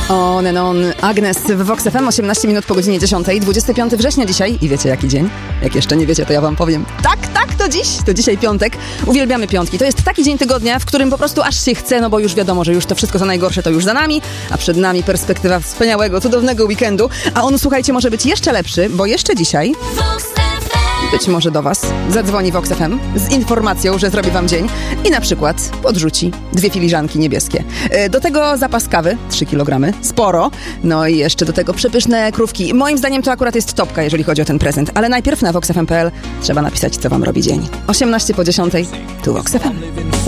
On and on, Agnes w Vox FM, 18 minut po godzinie 10, 25 września dzisiaj. I wiecie jaki dzień? Jak jeszcze nie wiecie, to ja wam powiem. Tak, to dzisiaj piątek. Uwielbiamy piątki. To jest taki dzień tygodnia, w którym po prostu aż się chce, no bo już wiadomo, że już to wszystko co najgorsze to już za nami, a przed nami perspektywa wspaniałego, cudownego weekendu. A on, słuchajcie, może być jeszcze lepszy, bo jeszcze dzisiaj być może do was zadzwoni Vox FM z informacją, że zrobi wam dzień i na przykład podrzuci 2 filiżanki niebieskie. Do tego zapas kawy, 3 kg, sporo. No i jeszcze do tego przepyszne krówki. Moim zdaniem to akurat jest topka, jeżeli chodzi o ten prezent. Ale najpierw na voxfm.pl trzeba napisać, co wam robi dzień. 18 po 10, tu Vox FM.